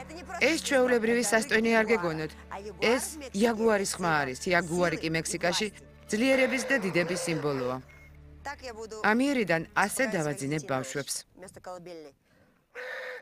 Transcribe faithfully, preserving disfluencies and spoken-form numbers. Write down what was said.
ეს ჩვეულებრივი სასტვენი არ გეგონოთ. ეს იაგუარის ხმა არის. იაგუარი კი მექსიკაში ძლიერების და დიდების სიმბოლოა. ამიერიდან ასე დავაძინებ ბავშვებს.